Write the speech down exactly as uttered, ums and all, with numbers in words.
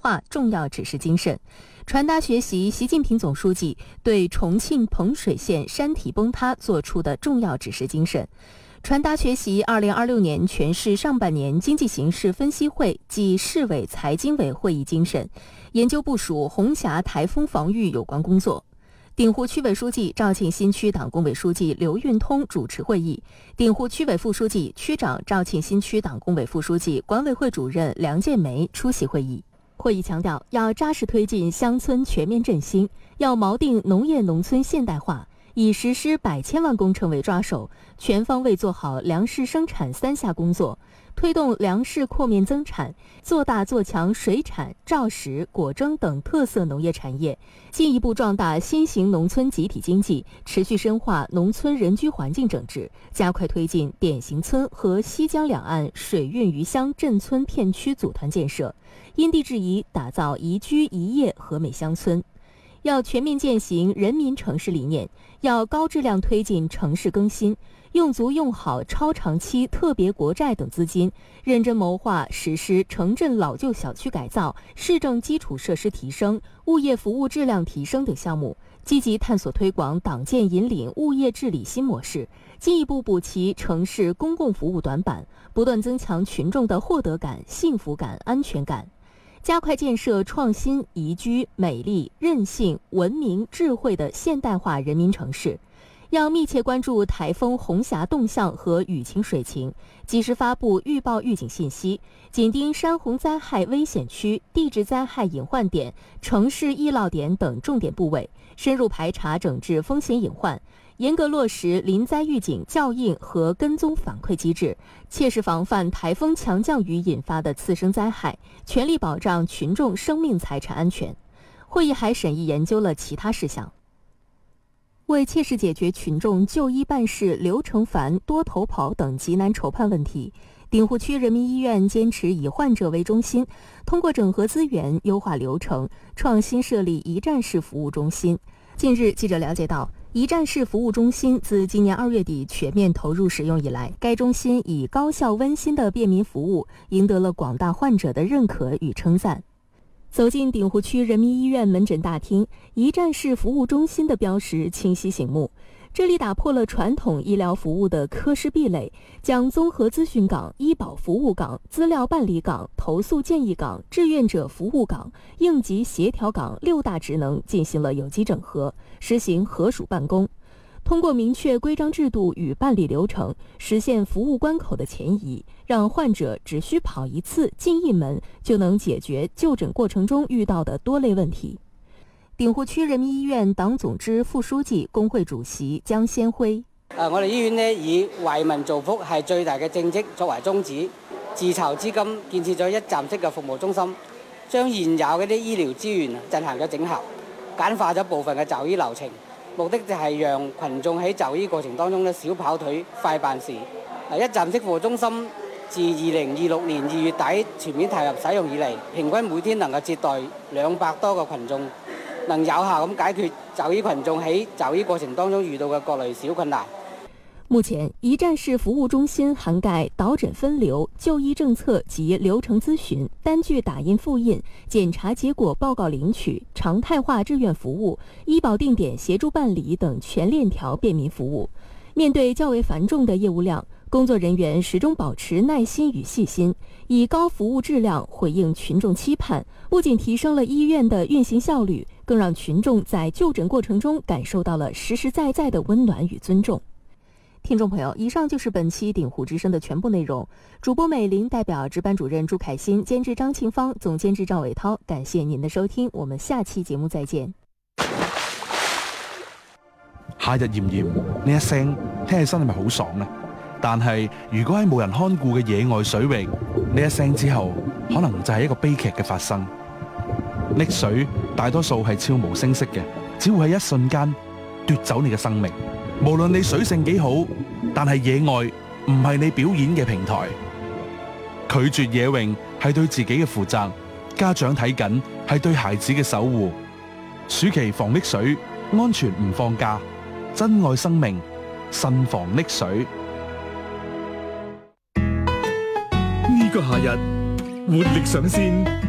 化重要指示精神，传达学习习近平总书记对重庆彭水县山体崩塌作出的重要指示精神，传达学习二零二六年全市上半年经济形势分析会暨市委财经委会议精神，研究部署红霞台风防御有关工作。鼎湖区委书记、肇庆新区党工委书记刘运通主持会议，鼎湖区委副书记、区长、肇庆新区党工委副书记、管委会主任梁建梅出席会议。会议强调，要扎实推进乡村全面振兴，要锚定农业农村现代化，以实施百千万工程为抓手，全方位做好粮食生产三下工作，推动粮食扩面增产，做大做强水产、肇石、果蒸等特色农业产业，进一步壮大新型农村集体经济，持续深化农村人居环境整治，加快推进典型村和西江两岸水运鱼乡镇村片区组团建设，因地制宜打造宜居宜业和美乡村。要全面践行人民城市理念，要高质量推进城市更新，用足用好超长期特别国债等资金，认真谋划实施城镇老旧小区改造、市政基础设施提升、物业服务质量提升等项目，积极探索推广党建引领物业治理新模式，进一步补齐城市公共服务短板，不断增强群众的获得感、幸福感、安全感。加快建设创新、宜居、美丽、韧性、文明、智慧的现代化人民城市。要密切关注台风红霞动向和雨情水情，及时发布预报预警信息，紧盯山洪灾害危险区、地质灾害隐患点、城市易涝点等重点部位，深入排查整治风险隐患，严格落实临灾预警校应和跟踪反馈机制，切实防范台风强降雨引发的次生灾害，全力保障群众生命财产安全。会议还审议研究了其他事项。为切实解决群众就医办事流程繁、多头跑等急难愁盼问题，鼎湖区人民医院坚持以患者为中心，通过整合资源、优化流程，创新设立一站式服务中心。近日，记者了解到，一站式服务中心自今年二月底全面投入使用以来，该中心以高效温馨的便民服务，赢得了广大患者的认可与称赞。走进鼎湖区人民医院门诊大厅，一站式服务中心的标识清晰醒目。这里打破了传统医疗服务的科室壁垒，将综合咨询岗、医保服务岗、资料办理岗、投诉建议岗、志愿者服务岗、应急协调岗六大职能进行了有机整合，实行合署办公。通过明确规章制度与办理流程，实现服务关口的前移，让患者只需跑一次进一门，就能解决就诊过程中遇到的多类问题。鼎湖區人民醫院黨總支副書記、工會主席江先輝： 誒，我哋醫院呢以為民造福係最大嘅政績作為宗旨，自籌資金建設咗一站式嘅服務中心，將現有嗰啲醫療資源進行咗整合，簡化咗部分嘅就醫流程，目的就係讓群眾喺就醫過程當中呢少跑腿、快辦事。一站式服務中心自二零二六年二月底全面投入使用以嚟，平均每天能夠接待兩百多個群眾。能有效咁解決就醫群眾喺就醫過程當中遇到嘅各類小困難。 目前，一站式服務中心涵蓋導診分流、就醫政策及流程諮詢、單據打印複印、檢查結果報告領取、常態化志願服務、醫保定點協助辦理等全鏈條便民服務。面對較為繁重的業務量，工作人員始終保持耐心與細心，以高服務質量回應群眾期盼，不僅提升了醫院的運行效率，更讓群眾在就診過程中感受到了實實在在的溫暖與尊重。聽眾朋友，以上就是本期鼎湖之聲的全部內容。主播美玲代表值班主任朱凱欣，監製張慶芳，總監製趙偉濤，感謝您的收聽，我們下期節目再見。 夏日炎炎，呢一聲聽起身係咪好爽呢？但係如果喺冇人看顧嘅野外水域，呢一聲之後，可能就係一個悲劇嘅發生。溺水大多數係悄無聲息嘅，只會喺一瞬間奪走你嘅生命。無論你水性幾好，但係野外唔係你表演嘅平台。拒絕野泳係對自己嘅負責，家長睇緊係對孩子嘅守護。暑期防溺水，安全唔放假，珍愛生命，慎防溺水。 呢個夏日活力上線，